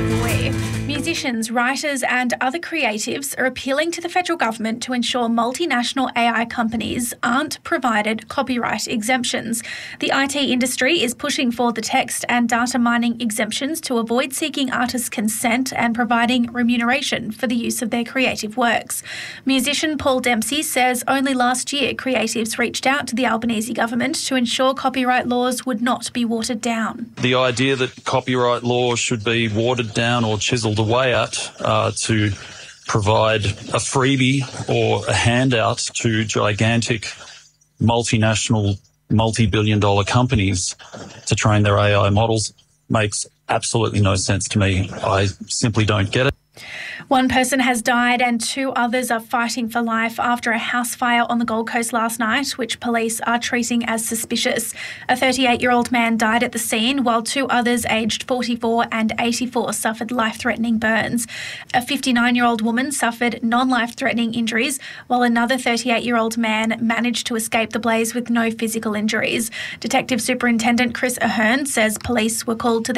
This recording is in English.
Musicians, writers and other creatives are appealing to the federal government to ensure multinational AI companies aren't provided copyright exemptions. The IT industry is pushing for the text and data mining exemptions to avoid seeking artists' consent and providing remuneration for the use of their creative works. Musician Paul Dempsey says only last year creatives reached out to the Albanese government to ensure copyright laws would not be watered down. The idea that copyright law should be watered down or chiselled away at to provide a freebie or a handout to gigantic multinational, multi-billion-dollar companies to train their AI models makes absolutely no sense to me. I simply don't get it. One person has died and 2 others are fighting for life after a house fire on the Gold Coast last night, which police are treating as suspicious. A 38-year-old man died at the scene, while 2 others aged 44 and 84 suffered life-threatening burns. A 59-year-old woman suffered non-life-threatening injuries, while another 38-year-old man managed to escape the blaze with no physical injuries. Detective Superintendent Chris Ahern says police were called to the